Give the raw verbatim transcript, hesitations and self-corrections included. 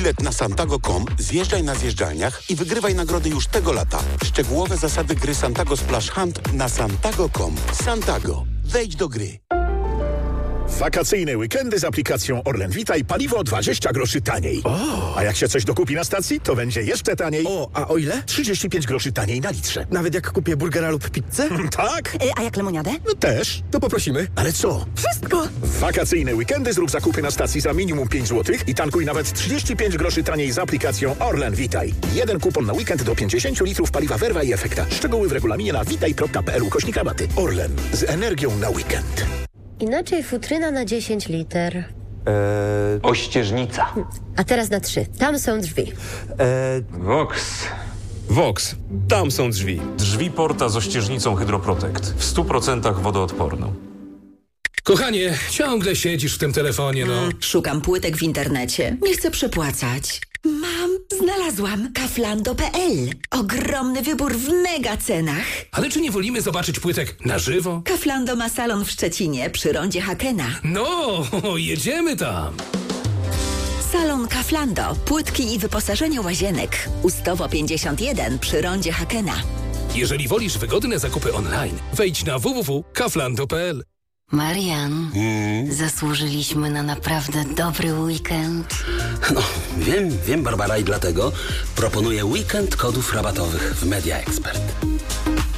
Bilet na santago kropka com, zjeżdżaj na zjeżdżalniach i wygrywaj nagrody już tego lata. Szczegółowe zasady gry Santago Splash Hunt na santago kropka com. Santago. Wejdź do gry. Wakacyjne weekendy z aplikacją Orlen Witaj, paliwo dwadzieścia groszy taniej. O. A jak się coś dokupi na stacji, to będzie jeszcze taniej. O, a o ile? trzydzieści pięć groszy taniej na litrze. Nawet jak kupię burgera lub pizzę? Tak? E, a jak lemoniadę? No też. To poprosimy. Ale co? Wszystko! W wakacyjne weekendy zrób zakupy na stacji za minimum pięć złotych i tankuj nawet trzydzieści pięć groszy taniej z aplikacją Orlen Witaj. Jeden kupon na weekend do pięćdziesiąt litrów paliwa Verva i Efekta. Szczegóły w regulaminie na witaj kropka p l ukośnik rabaty. Orlen. Z energią na weekend. Inaczej futryna na dziesięć liter. Eee, Ościeżnica. A teraz na trzy. Tam są drzwi. Eee, Vox. Vox. Tam są drzwi. Drzwi porta z ościeżnicą Hydroprotect. W stu procentach wodoodporną. Kochanie, ciągle siedzisz w tym telefonie, no. Mm, szukam płytek w internecie. Nie chcę przepłacać. Mam, znalazłam kaflando kropka p l. Ogromny wybór w mega cenach. Ale czy nie wolimy zobaczyć płytek na żywo? Kaflando ma salon w Szczecinie przy rondzie Hakena. No, jedziemy tam. Salon Kaflando. Płytki i wyposażenie łazienek. Ustowo pięćdziesiąt jeden przy rondzie Hakena. Jeżeli wolisz wygodne zakupy online, wejdź na w w w kropka kaflando kropka p l. Marian, hmm? zasłużyliśmy na naprawdę dobry weekend. No, wiem, wiem, Barbara, i dlatego proponuję weekend kodów rabatowych w Media Expert.